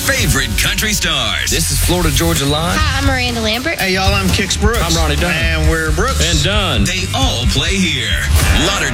favorite country stars. This is Florida Georgia Line. Hi, I'm Miranda Lambert. Hey, y'all, I'm Kix Brooks. I'm Ronnie Dunn. And we're Brooks. And Dunn. They all play here. Lauderdale.